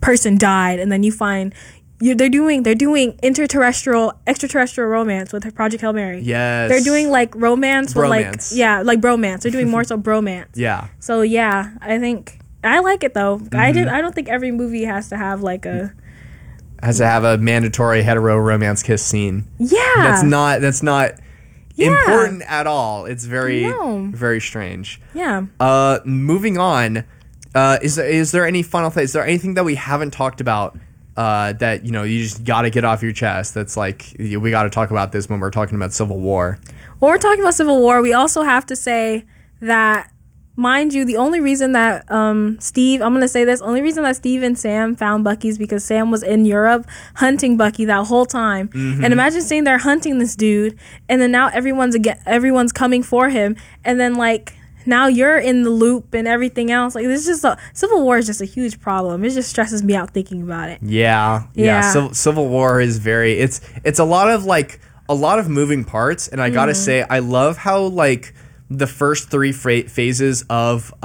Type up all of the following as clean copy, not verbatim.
person died, and then you find they're doing extraterrestrial romance with Project Hail Mary. Yes. They're doing like romance with Bromance. like bromance. They're doing more so bromance. Yeah. So yeah, I think I like it though. I don't think every movie has to have like a mandatory hetero romance kiss scene. Yeah. That's not important at all. It's very very strange. Yeah. Moving on, is there any final thing? Is there anything that we haven't talked about that you just got to get off your chest? That's like we got to talk about this when we're talking about Civil War. When we're talking about Civil War, we also have to say that, mind you, the only reason that Steve and Sam found Bucky is because Sam was in Europe hunting Bucky that whole time. And imagine saying they're hunting this dude, and then now everyone's coming for him, and then like now you're in the loop and everything else. Like this is just Civil War is just a huge problem. It just stresses me out thinking about it. Yeah. Civil War is it's a lot of moving parts, and I gotta say I love how like the first three phases of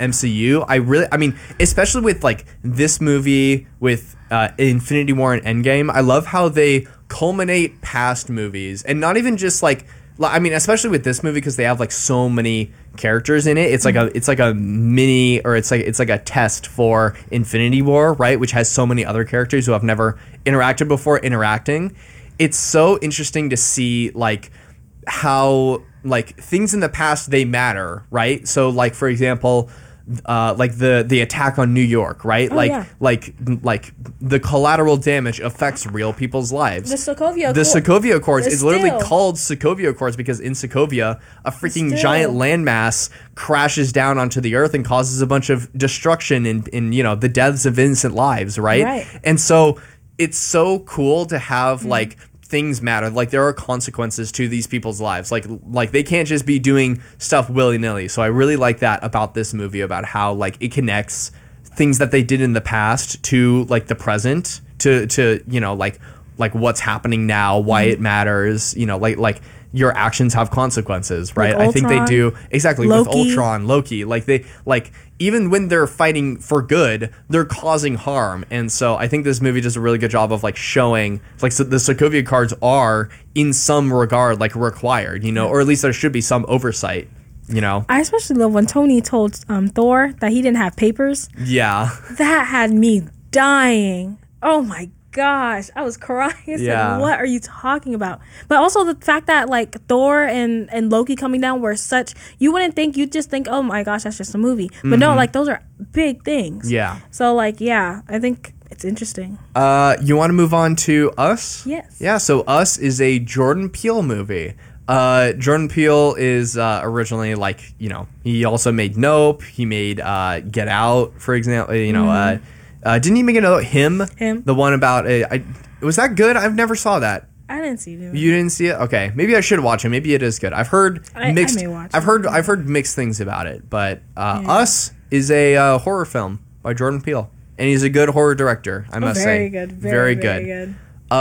MCU, especially with like this movie with Infinity War and Endgame, I love how they culminate past movies, and not even just like, especially with this movie because they have like so many characters in it. It's like a mini, or it's like a test for Infinity War, right? Which has so many other characters who have never interacted before interacting. It's so interesting to see like how like things in the past, they matter, right? So like for example, like the attack on New York, right? Like the collateral damage affects real people's lives. The Sokovia Accords is literally called Sokovia Accords because in Sokovia, a freaking giant landmass crashes down onto the earth and causes a bunch of destruction and the deaths of innocent lives, right? And so it's so cool to have like things matter. Like there are consequences to these people's lives. Like they can't just be doing stuff willy-nilly. So I really like that about this movie, about how like it connects things that they did in the past to like the present, to like what's happening now, why it matters, like your actions have consequences, right? Like I think they do exactly Loki. With Ultron, Loki, like they like even when they're fighting for good, they're causing harm. And so I think this movie does a really good job of like showing like the Sokovia Accords are in some regard like required, or at least there should be some oversight. I especially love when Tony told Thor that he didn't have papers. Yeah. That had me dying. Oh my gosh, I was crying. Like, what are you talking about? But also the fact that like Thor and Loki coming down were such, you'd just think, oh my gosh, that's just a movie. But no, like those are big things. Yeah. So like, I think it's interesting. You want to move on to Us? Yes. Yeah, so Us is a Jordan Peele movie. Jordan Peele is originally like, he also made Nope. He made Get Out, for example. Didn't he make another Him? The one about was that good? I've never saw that. I didn't see it. You didn't see it? Okay, maybe I should watch it. Maybe it is good. I've heard mixed. I may watch I've heard mixed things about it. But Us is a horror film by Jordan Peele, and he's a good horror director. I must say, very good.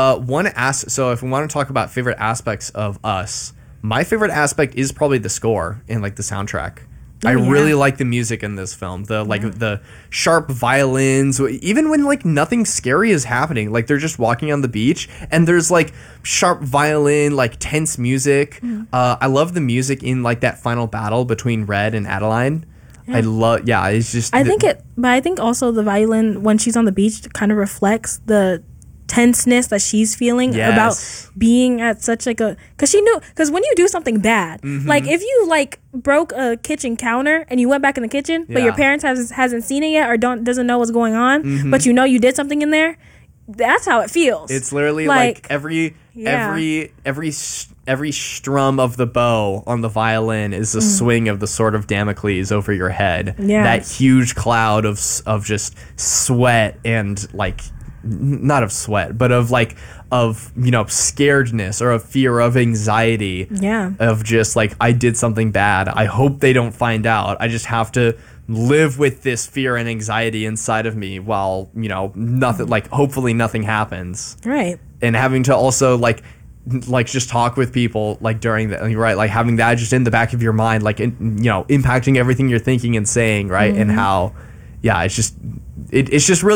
So if we want to talk about favorite aspects of Us, my favorite aspect is probably the score and like the soundtrack. I really like the music in this film. The sharp violins, even when like nothing scary is happening, like they're just walking on the beach and there's like sharp violin, like tense music. I love the music in like that final battle between Red and Adeline. It's just. I think also the violin when she's on the beach kind of reflects the tenseness that she's feeling about being at such like a, because when you do something bad, like if you like broke a kitchen counter and you went back in the kitchen but your parents hasn't seen it yet or doesn't know what's going on, but you did something in there, that's how it feels. It's literally like every strum of the bow on the violin is the swing of the sword of Damocles over your head. That huge cloud of just sweat and like, not of sweat, but of scaredness or of fear, of anxiety, of just like, I did something bad, I hope they don't find out, I just have to live with this fear and anxiety inside of me while nothing, like hopefully nothing happens, right? And having to also like just talk with people like during that, right? Like having that just in the back of your mind, like impacting everything you're thinking and saying, right? And how it's just really